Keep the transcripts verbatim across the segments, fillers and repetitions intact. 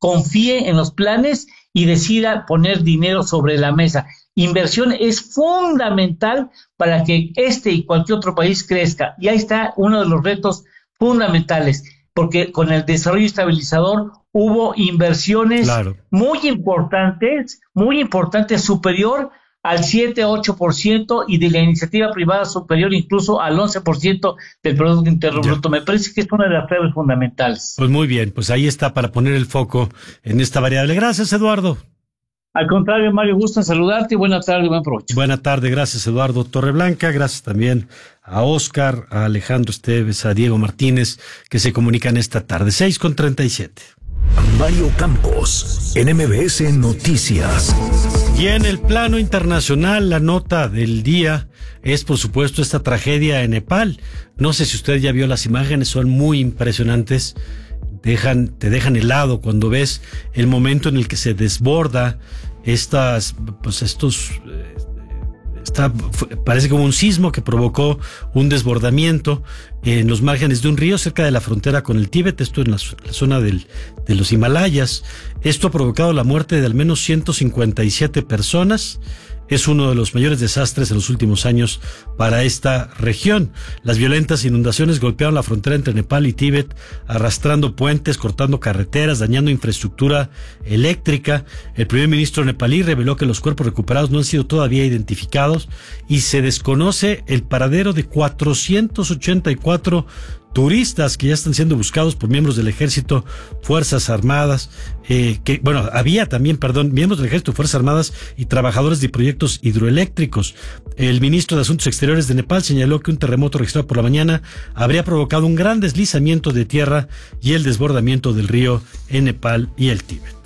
confíe en los planes y decida poner dinero sobre la mesa. Inversión es fundamental para que este y cualquier otro país crezca. Y ahí está uno de los retos fundamentales, porque con el desarrollo estabilizador hubo inversiones claro. muy importantes, muy importantes, superior al siete, ocho por ciento y de la iniciativa privada superior incluso al once por ciento del Producto Interno Bruto. Me parece que es una de las claves fundamentales. Pues muy bien, pues ahí está para poner el foco en esta variable. Gracias, Eduardo. Al contrario, Mario, gusto en saludarte y buena tarde y buen provecho. Buena tarde, gracias, Eduardo Torreblanca. Gracias también a Oscar, a Alejandro Esteves, a Diego Martínez, que se comunican esta tarde. seis con treinta y siete. Mario Campos, en M B S Noticias. Y en el plano internacional, la nota del día es, por supuesto, esta tragedia en Nepal. No sé si usted ya vio las imágenes, son muy impresionantes. Dejan, te dejan helado cuando ves el momento en el que se desborda estas, pues estos, eh, está, parece como un sismo que provocó un desbordamiento en los márgenes de un río cerca de la frontera con el Tíbet, esto en la, la zona del, de los Himalayas. Esto ha provocado la muerte de al menos ciento cincuenta y siete personas. Es uno de los mayores desastres en los últimos años para esta región. Las violentas inundaciones golpearon la frontera entre Nepal y Tíbet, arrastrando puentes, cortando carreteras, dañando infraestructura eléctrica. El primer ministro nepalí reveló que los cuerpos recuperados no han sido todavía identificados y se desconoce el paradero de cuatrocientos ochenta y cuatro turistas que ya están siendo buscados por miembros del Ejército, Fuerzas Armadas, eh, que, bueno, había también, perdón, miembros del Ejército, Fuerzas Armadas y trabajadores de proyectos hidroeléctricos. El ministro de Asuntos Exteriores de Nepal señaló que un terremoto registrado por la mañana habría provocado un gran deslizamiento de tierra y el desbordamiento del río en Nepal y el Tíbet.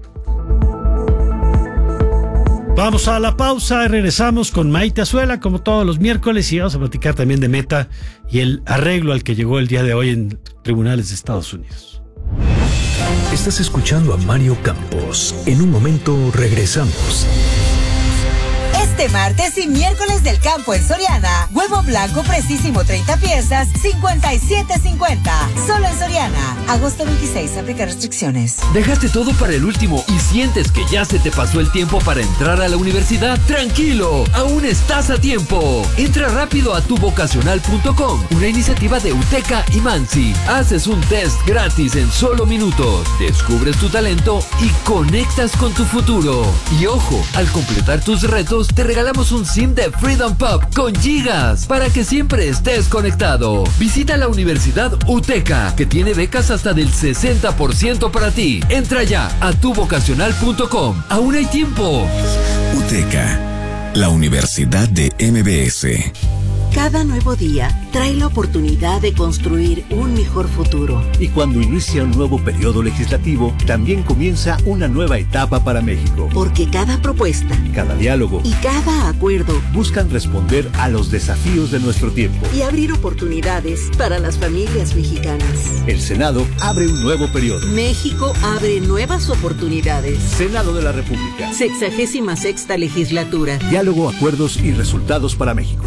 Vamos a la pausa y regresamos con Maite Azuela, como todos los miércoles, y vamos a platicar también de Meta y el arreglo al que llegó el día de hoy en tribunales de Estados Unidos. Estás escuchando a Mario Campos. En un momento regresamos. Este martes y miércoles del campo en Soriana. Huevo blanco precisísimo treinta piezas, cincuenta y siete cincuenta. Solo en Soriana. Agosto veintiséis, aplica restricciones. Dejaste todo para el último y sientes que ya se te pasó el tiempo para entrar a la universidad. ¡Tranquilo! Aún estás a tiempo. Entra rápido a tu vocacional punto com, una iniciativa de UTECA y Mansi. Haces un test gratis en solo minutos. Descubres tu talento y conectas con tu futuro. Y ojo, al completar tus retos, te regalamos un SIM de Freedom Pop con gigas para que siempre estés conectado. Visita la Universidad UTECA, que tiene becas hasta del sesenta por ciento para ti. Entra ya a tu vocacional punto com. Aún hay tiempo. UTECA, la Universidad de M B S. Cada nuevo día trae la oportunidad de construir un mejor futuro. Y cuando inicia un nuevo periodo legislativo, también comienza una nueva etapa para México. Porque cada propuesta, cada diálogo y cada acuerdo buscan responder a los desafíos de nuestro tiempo y abrir oportunidades para las familias mexicanas. El Senado abre un nuevo periodo. México abre nuevas oportunidades. Senado de la República. Sexagésima sexta legislatura. Diálogo, acuerdos y resultados para México.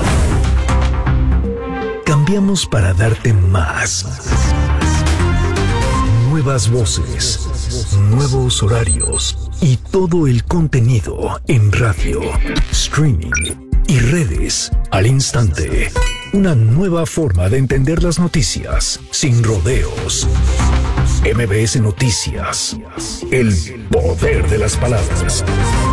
Cambiamos para darte más. Nuevas voces, nuevos horarios y todo el contenido en radio, streaming y redes al instante. Una nueva forma de entender las noticias sin rodeos. M B S Noticias. El poder de las palabras.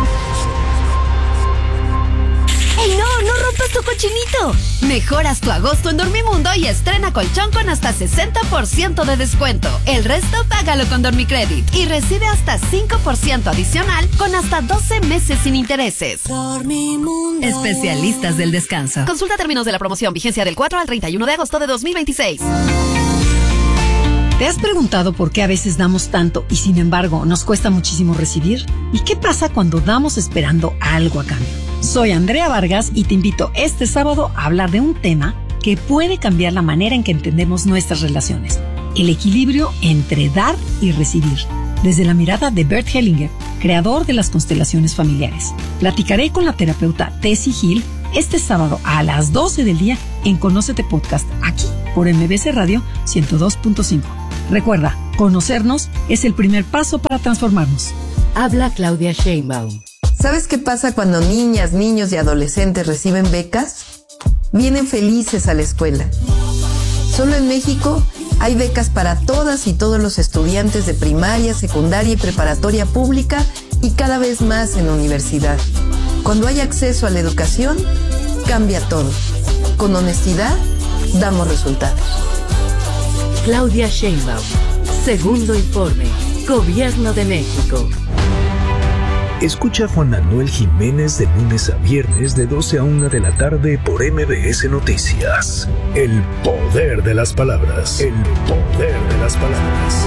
¡Ey, no! ¡No rompas tu cochinito! Mejoras tu agosto en Dormimundo y estrena colchón con hasta sesenta por ciento de descuento. El resto págalo con Dormicredit y recibe hasta cinco por ciento adicional con hasta doce meses sin intereses. Dormimundo. Especialistas del descanso. Consulta términos de la promoción. Vigencia del cuatro al treinta y uno de agosto de dos mil veintiséis. ¿Te has preguntado por qué a veces damos tanto y sin embargo nos cuesta muchísimo recibir? ¿Y qué pasa cuando damos esperando algo a cambio? Soy Andrea Vargas y te invito este sábado a hablar de un tema que puede cambiar la manera en que entendemos nuestras relaciones: el equilibrio entre dar y recibir, desde la mirada de Bert Hellinger, creador de las constelaciones familiares. Platicaré con la terapeuta Tessie Hill este sábado a las doce del día en Conócete Podcast, aquí por M B S Radio ciento dos punto cinco. Recuerda, conocernos es el primer paso para transformarnos. Habla Claudia Sheinbaum. ¿Sabes qué pasa cuando niñas, niños y adolescentes reciben becas? Vienen felices a la escuela. Solo en México hay becas para todas y todos los estudiantes de primaria, secundaria y preparatoria pública y cada vez más en la universidad. Cuando hay acceso a la educación, cambia todo. Con honestidad, damos resultados. Claudia Sheinbaum. Segundo informe. Gobierno de México. Escucha a Juan Manuel Jiménez de lunes a viernes de doce a una de la tarde por M B S Noticias. El poder de las palabras. El poder de las palabras.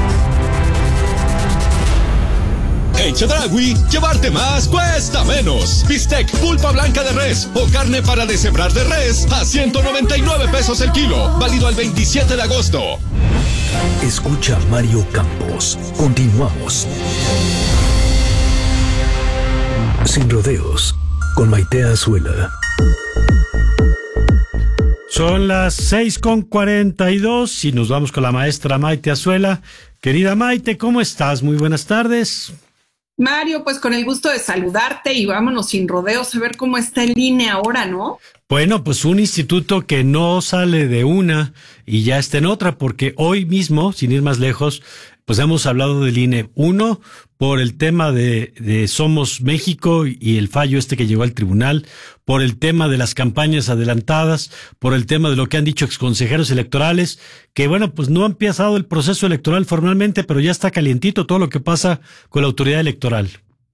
En Chedraui, llevarte más cuesta menos. Bistec, pulpa blanca de res o carne para deshebrar de res a ciento noventa y nueve pesos el kilo. Válido al veintisiete de agosto. Escucha a Mario Campos. Continuamos. Sin rodeos, con Maite Azuela. Son las seis con cuarenta y dos y nos vamos con la maestra Maite Azuela. Querida Maite, ¿cómo estás? Muy buenas tardes. Mario, pues con el gusto de saludarte y vámonos sin rodeos a ver cómo está el I N E ahora, ¿no? Bueno, pues un instituto que no sale de una y ya está en otra, porque hoy mismo, sin ir más lejos, pues hemos hablado del I N E. Uno, por el tema de, de Somos México y el fallo este que llegó al tribunal, por el tema de las campañas adelantadas, por el tema de lo que han dicho exconsejeros electorales, que bueno, pues no ha empezado el proceso electoral formalmente, pero ya está calientito todo lo que pasa con la autoridad electoral.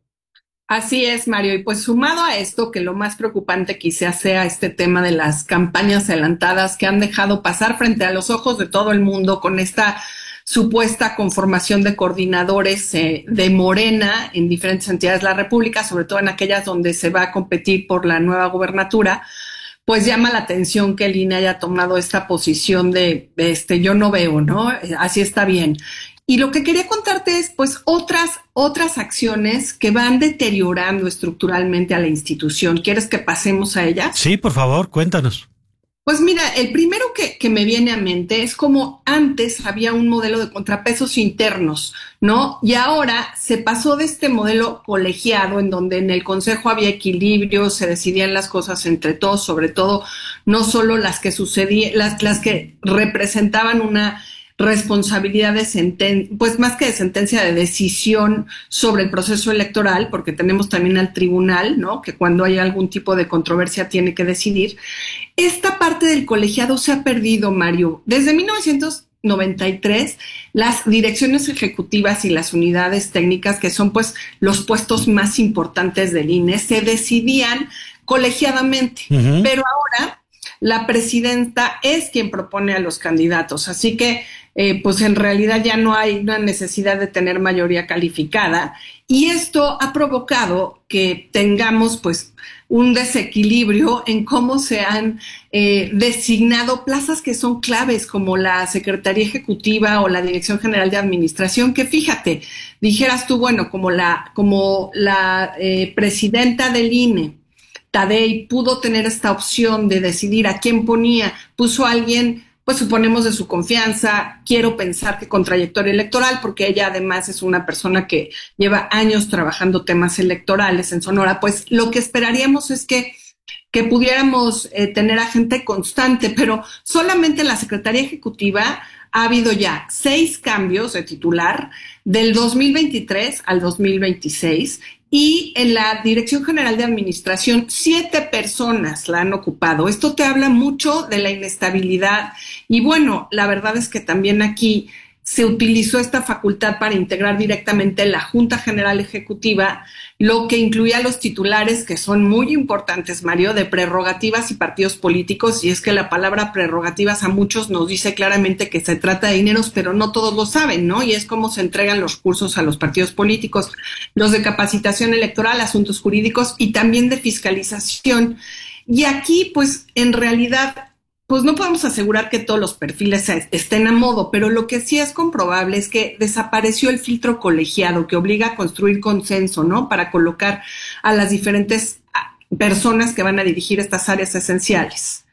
Así es, Mario. Y pues sumado a esto, que lo más preocupante quizás sea este tema de las campañas adelantadas que han dejado pasar frente a los ojos de todo el mundo con esta supuesta conformación de coordinadores eh, de Morena en diferentes entidades de la República, sobre todo en aquellas donde se va a competir por la nueva gobernatura, pues llama la atención que el I N E haya tomado esta posición de, de este yo no veo, ¿no? Así está bien. Y lo que quería contarte es, pues, otras, otras acciones que van deteriorando estructuralmente a la institución. ¿Quieres que pasemos a ellas? Sí, por favor, cuéntanos. Pues mira, el primero que, que me viene a mente es como antes había un modelo de contrapesos internos, ¿no? Y ahora se pasó de este modelo colegiado en donde en el consejo había equilibrio, se decidían las cosas entre todos, sobre todo no solo las que sucedían, las, las que representaban una responsabilidad de sentencia, pues más que de sentencia, de decisión sobre el proceso electoral, porque tenemos también al tribunal, ¿no? Que cuando hay algún tipo de controversia tiene que decidir. Esta parte del colegiado se ha perdido, Mario. Desde mil novecientos noventa y tres, las direcciones ejecutivas y las unidades técnicas, que son pues los puestos más importantes del I N E, se decidían colegiadamente, uh-huh. Pero ahora la presidenta es quien propone a los candidatos, así que eh, pues en realidad ya no hay una necesidad de tener mayoría calificada, y esto ha provocado que tengamos pues un desequilibrio en cómo se han eh, designado plazas que son claves, como la Secretaría Ejecutiva o la Dirección General de Administración, que fíjate, dijeras tú, bueno, como la, como la eh, presidenta del I N E, Tadei, pudo tener esta opción de decidir a quién ponía, puso a alguien, pues suponemos de su confianza, quiero pensar que con trayectoria electoral, porque ella además es una persona que lleva años trabajando temas electorales en Sonora, pues lo que esperaríamos es que, que pudiéramos eh, tener a gente constante, pero solamente en la Secretaría Ejecutiva ha habido ya seis cambios de titular del dos mil veintitrés al dos mil veintiséis, y en la Dirección General de Administración siete personas la han ocupado. Esto te habla mucho de la inestabilidad y bueno, la verdad es que también aquí se utilizó esta facultad para integrar directamente la Junta General Ejecutiva, lo que incluía a los titulares, que son muy importantes, Mario, de prerrogativas y partidos políticos, y es que la palabra prerrogativas a muchos nos dice claramente que se trata de dineros, pero no todos lo saben, ¿no? Y es cómo se entregan los recursos a los partidos políticos, los de capacitación electoral, asuntos jurídicos y también de fiscalización. Y aquí, pues, en realidad, pues no podemos asegurar que todos los perfiles estén a modo, pero lo que sí es comprobable es que desapareció el filtro colegiado que obliga a construir consenso, ¿no? Para colocar a las diferentes personas que van a dirigir estas áreas esenciales.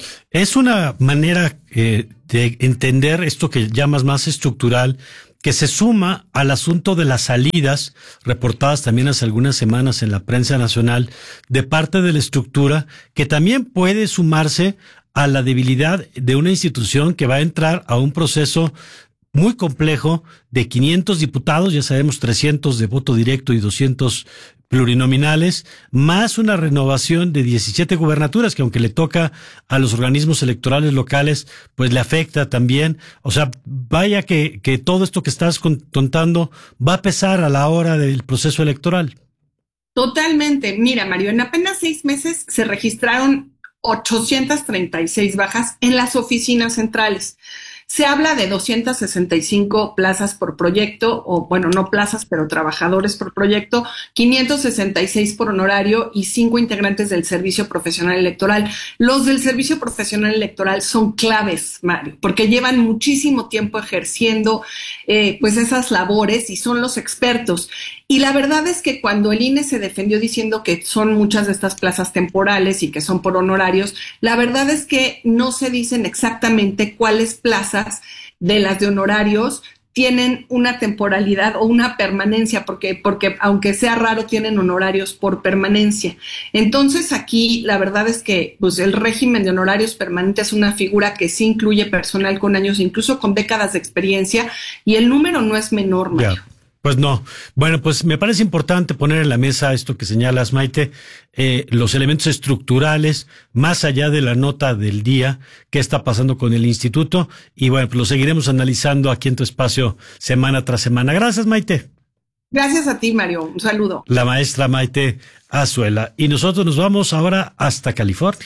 Es una manera eh, de entender esto que llamas más estructural, que se suma al asunto de las salidas, reportadas también hace algunas semanas en la prensa nacional, de parte de la estructura, que también puede sumarse a la debilidad de una institución que va a entrar a un proceso muy complejo de quinientos diputados, ya sabemos trescientos de voto directo y doscientos plurinominales, más una renovación de diecisiete gubernaturas que aunque le toca a los organismos electorales locales, pues le afecta también. O sea, vaya que, que todo esto que estás contando va a pesar a la hora del proceso electoral. Totalmente. Mira, Mario, en apenas seis meses se registraron ochocientas treinta y seis bajas en las oficinas centrales. Se habla de doscientas sesenta y cinco plazas por proyecto, o bueno, no plazas, pero trabajadores por proyecto, quinientos sesenta y seis por honorario y cinco integrantes del Servicio Profesional Electoral. Los del Servicio Profesional Electoral son claves, Mario, porque llevan muchísimo tiempo ejerciendo eh, pues esas labores y son los expertos. Y la verdad es que cuando el I N E se defendió diciendo que son muchas de estas plazas temporales y que son por honorarios, la verdad es que no se dicen exactamente cuáles plazas de las de honorarios tienen una temporalidad o una permanencia, porque, porque aunque sea raro, tienen honorarios por permanencia. Entonces aquí la verdad es que pues, el régimen de honorarios permanentes es una figura que sí incluye personal con años, incluso con décadas de experiencia, y el número no es menor, Mario. Yeah. Pues no. Bueno, pues me parece importante poner en la mesa esto que señalas, Maite, eh, los elementos estructurales, más allá de la nota del día, qué está pasando con el instituto, y bueno, pues lo seguiremos analizando aquí en tu espacio semana tras semana. Gracias, Maite. Gracias a ti, Mario. Un saludo. La maestra Maite Azuela. Y nosotros nos vamos ahora hasta California.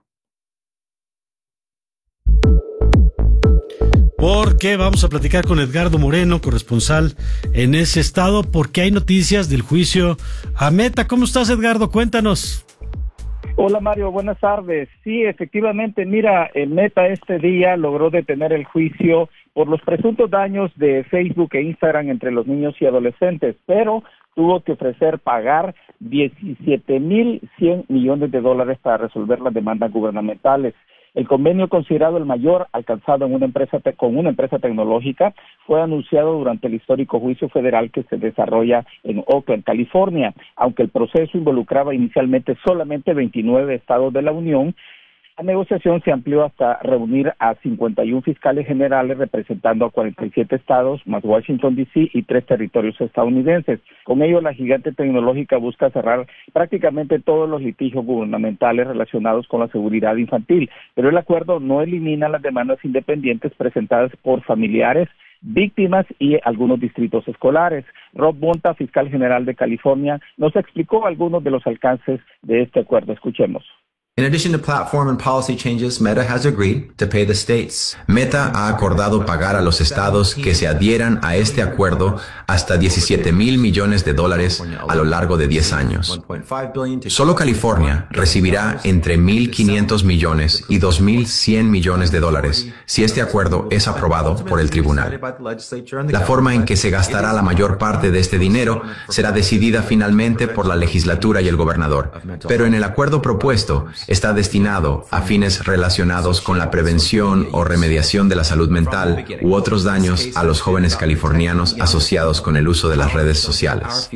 Porque vamos a platicar con Edgardo Moreno, corresponsal en ese estado, porque hay noticias del juicio a Meta. ¿Cómo estás, Edgardo? Cuéntanos. Hola, Mario, buenas tardes. Sí, efectivamente, mira, el Meta este día logró detener el juicio por los presuntos daños de Facebook e Instagram entre los niños y adolescentes, pero tuvo que ofrecer pagar diecisiete mil cien millones de dólares para resolver las demandas gubernamentales. El convenio, considerado el mayor alcanzado en una empresa te- con una empresa tecnológica, fue anunciado durante el histórico juicio federal que se desarrolla en Oakland, California. Aunque el proceso involucraba inicialmente solamente veintinueve estados de la Unión, la negociación se amplió hasta reunir a cincuenta y uno fiscales generales representando a cuarenta y siete estados, más Washington D C y tres territorios estadounidenses. Con ello, la gigante tecnológica busca cerrar prácticamente todos los litigios gubernamentales relacionados con la seguridad infantil, pero el acuerdo no elimina las demandas independientes presentadas por familiares, víctimas y algunos distritos escolares. Rob Bonta, fiscal general de California, nos explicó algunos de los alcances de este acuerdo. Escuchemos. In addition to platform and policy changes, Meta has agreed to pay the states. Meta ha acordado pagar a los estados que se adhieran a este acuerdo hasta diecisiete mil millones de dólares a lo largo de diez años. Solo California recibirá entre mil quinientos millones y dos mil cien millones de dólares si este acuerdo es aprobado por el tribunal. La forma en que se gastará la mayor parte de este dinero será decidida finalmente por la legislatura y el gobernador, pero en el acuerdo propuesto está destinado a fines relacionados con la prevención o remediación de la salud mental u otros daños a los jóvenes californianos asociados con el uso de las redes sociales.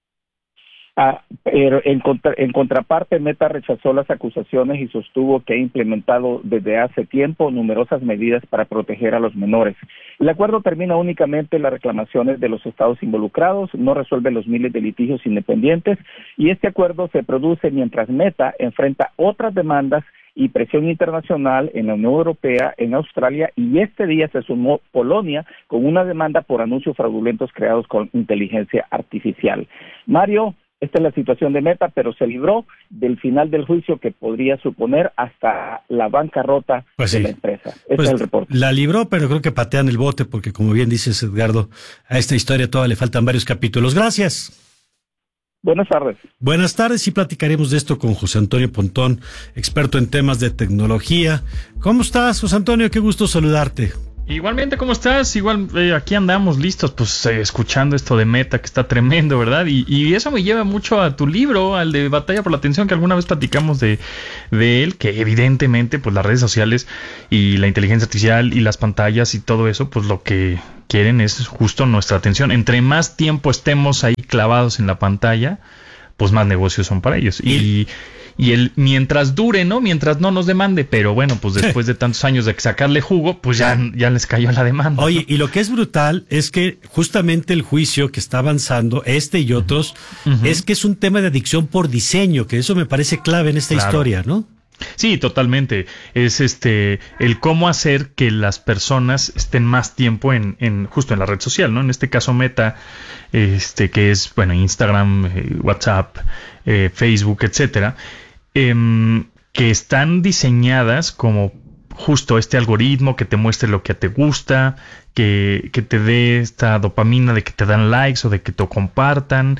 Ah, pero en, contra, en contraparte, Meta rechazó las acusaciones y sostuvo que ha implementado desde hace tiempo numerosas medidas para proteger a los menores. El acuerdo termina únicamente las reclamaciones de los estados involucrados, no resuelve los miles de litigios independientes, y este acuerdo se produce mientras Meta enfrenta otras demandas y presión internacional en la Unión Europea, en Australia, y este día se sumó Polonia con una demanda por anuncios fraudulentos creados con inteligencia artificial. Mario, esta es la situación de Meta, pero se libró del final del juicio que podría suponer hasta la bancarrota pues de sí. la empresa. Este pues es el reporte. La libró, pero creo que patean el bote porque, como bien dices, Edgardo, a esta historia todavía le faltan varios capítulos. Gracias. Buenas tardes. Buenas tardes y platicaremos de esto con José Antonio Pontón, experto en temas de tecnología. ¿Cómo estás, José Antonio? Qué gusto saludarte. Igualmente, ¿cómo estás? Igual eh, aquí andamos listos, pues eh, escuchando esto de Meta, que está tremendo, ¿verdad? Y, y eso me lleva mucho a tu libro, al de Batalla por la Atención, que alguna vez platicamos de, de él, que evidentemente, pues las redes sociales y la inteligencia artificial y las pantallas y todo eso, pues lo que quieren es justo nuestra atención. Entre más tiempo estemos ahí clavados en la pantalla, pues más negocios son para ellos. Y... Y el mientras dure, ¿no? Mientras no nos demande. Pero bueno, pues después de tantos años de sacarle jugo, pues ya, ya les cayó la demanda. Oye, ¿no? Y lo que es brutal es que justamente el juicio que está avanzando, este y otros, uh-huh. es que es un tema de adicción por diseño, que eso me parece clave en esta claro. historia, ¿no? Sí, totalmente. Es este el cómo hacer que las personas estén más tiempo en, en justo en la red social, ¿no? En este caso Meta, este que es bueno Instagram, eh, WhatsApp, eh, Facebook, etcétera. Eh, que están diseñadas como justo este algoritmo que te muestre lo que te gusta, que, que te dé esta dopamina de que te dan likes o de que te compartan,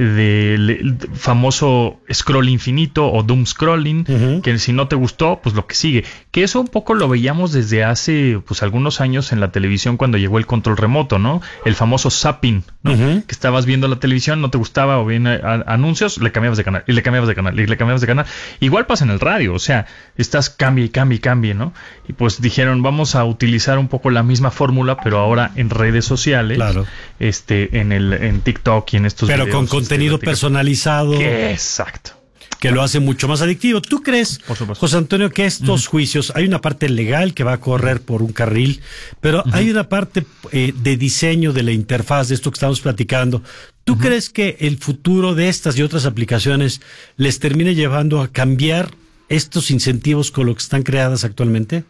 del de famoso scroll infinito o doom scrolling, uh-huh. que si no te gustó, pues lo que sigue. Que eso un poco lo veíamos desde hace pues algunos años en la televisión cuando llegó el control remoto, ¿no? El famoso zapping, ¿no? Uh-huh. Que estabas viendo la televisión, no te gustaba o bien a, a, anuncios, le cambiabas de canal, y le cambiabas de canal, y le cambiabas de canal. Igual pasa en el radio, o sea, estás cambie y cambie y cambie, ¿no? Y pues dijeron, vamos a utilizar un poco la misma fórmula, pero ahora en redes sociales, claro. este, en el, en TikTok y en estos pero videos, con contenido este, personalizado. Que, exacto. Que lo hace mucho más adictivo. ¿Tú crees, José Antonio, que estos uh-huh. juicios, hay una parte legal que va a correr por un carril, pero uh-huh. hay una parte eh, de diseño de la interfaz de esto que estamos platicando? ¿Tú uh-huh. crees que el futuro de estas y otras aplicaciones les termine llevando a cambiar estos incentivos con los que están creadas actualmente?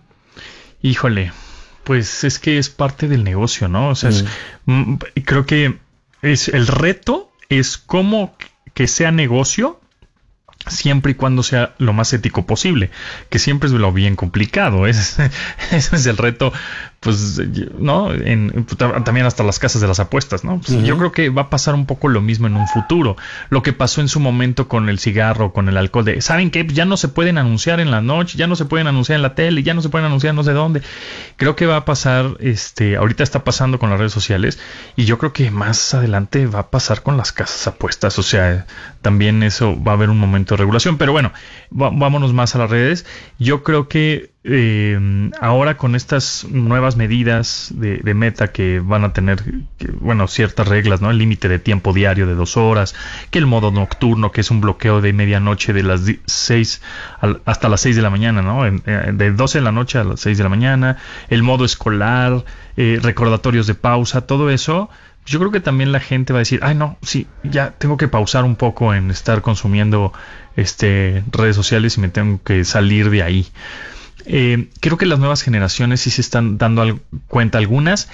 Híjole, pues es que es parte del negocio, ¿no? O sea, uh-huh. es, m- creo que es el reto es cómo que sea negocio siempre y cuando sea lo más ético posible, que siempre es lo bien complicado. Ese, ese es el reto, pues, ¿no? En, también hasta las casas de las apuestas, ¿no? Pues uh-huh. Yo creo que va a pasar un poco lo mismo en un futuro. Lo que pasó en su momento con el cigarro, con el alcohol, de, ¿saben qué? Ya no se pueden anunciar en la noche, ya no se pueden anunciar en la tele, ya no se pueden anunciar no sé dónde. Creo que va a pasar, este, ahorita está pasando con las redes sociales, y yo creo que más adelante va a pasar con las casas apuestas. O sea, también eso va a haber un momento de regulación. Pero bueno, va, vámonos más a las redes. Yo creo que Eh, ahora con estas nuevas medidas de, de Meta que van a tener, que, bueno, ciertas reglas, ¿no? El límite de tiempo diario de dos horas, que el modo nocturno, que es un bloqueo de medianoche de las seis al, hasta las seis de la mañana, ¿no? En, eh, de doce de la noche a las seis de la mañana, el modo escolar, eh, recordatorios de pausa, todo eso. Yo creo que también la gente va a decir, ay no, sí, ya tengo que pausar un poco en estar consumiendo este redes sociales y me tengo que salir de ahí. Eh, creo que las nuevas generaciones sí se están dando al, cuenta algunas.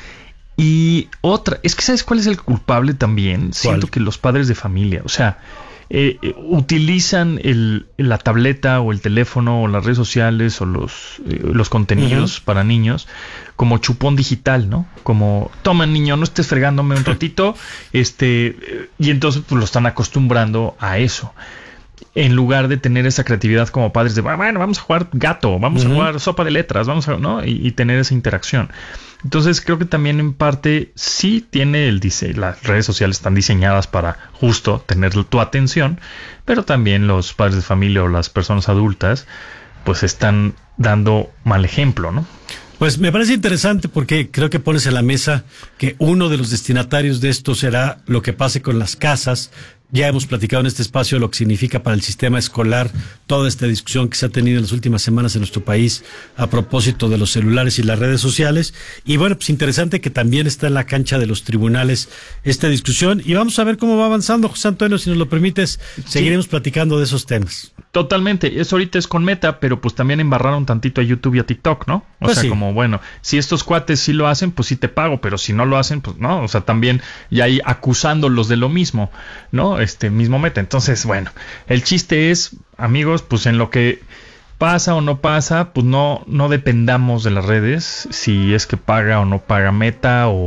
Y otra, es que ¿sabes cuál es el culpable también? ¿Cuál? Siento que los padres de familia, o sea, eh, eh, utilizan el, la tableta o el teléfono o las redes sociales o los, eh, los contenidos uh-huh. para niños como chupón digital, ¿no? Como, toma niño, no estés fregándome un ratito, este, y entonces pues lo están acostumbrando a eso. En lugar de tener esa creatividad como padres de, bueno, vamos a jugar gato, vamos uh-huh. a jugar sopa de letras, vamos a, ¿no? Y, y tener esa interacción. Entonces creo que también en parte sí tiene el diseño, las redes sociales están diseñadas para justo tener tu atención, pero también los padres de familia o las personas adultas pues están dando mal ejemplo, ¿no? Pues me parece interesante porque creo que pones en la mesa que uno de los destinatarios de esto será lo que pase con las casas. Ya hemos platicado en este espacio lo que significa para el sistema escolar toda esta discusión que se ha tenido en las últimas semanas en nuestro país a propósito de los celulares y las redes sociales. Y bueno, pues interesante que también está en la cancha de los tribunales esta discusión. Y vamos a ver cómo va avanzando, José Antonio, si nos lo permites, seguiremos sí. platicando de esos temas. Totalmente, eso ahorita es con Meta, pero pues también embarraron tantito a YouTube y a TikTok, ¿no? O pues sea, sí. como bueno, si estos cuates sí lo hacen, pues sí te pago, pero si no lo hacen, pues no, o sea, también ya ahí acusándolos de lo mismo, ¿no? Este mismo Meta. Entonces, bueno, el chiste es, amigos, pues en lo que pasa o no pasa, pues no, no dependamos de las redes, si es que paga o no paga Meta o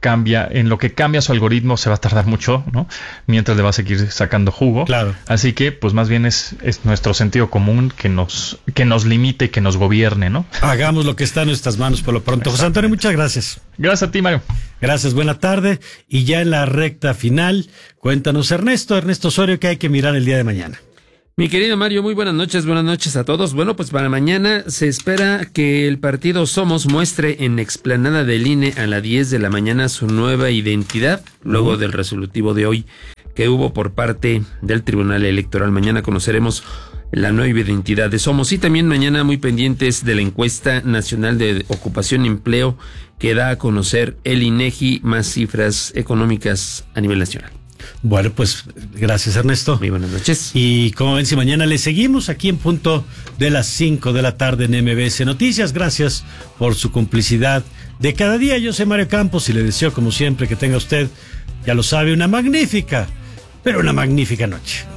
cambia, en lo que cambia su algoritmo se va a tardar mucho, ¿no? Mientras le va a seguir sacando jugo. Claro. Así que, pues más bien es, es nuestro sentido común que nos, que nos limite, que nos gobierne, ¿no? Hagamos lo que está en nuestras manos por lo pronto. José Antonio, muchas gracias. Gracias a ti, Mario. Gracias, buena tarde. Y ya en la recta final, cuéntanos, Ernesto, Ernesto Osorio, ¿qué hay que mirar el día de mañana? Mi querido Mario, muy buenas noches, buenas noches a todos. Bueno, pues para mañana se espera que el partido Somos muestre en explanada del I N E a las diez de la mañana su nueva identidad, luego uh-huh. del resolutivo de hoy que hubo por parte del Tribunal Electoral. Mañana conoceremos la nueva identidad de Somos y también mañana muy pendientes de la encuesta nacional de ocupación y empleo que da a conocer el INEGI, más cifras económicas a nivel nacional. Bueno, pues gracias, Ernesto. Muy buenas noches. Y como ven, si mañana le seguimos aquí en punto de las cinco de la tarde en M B S Noticias. Gracias por su complicidad de cada día. Yo soy Mario Campos y le deseo, como siempre, que tenga usted, ya lo sabe, una magnífica, pero una magnífica noche.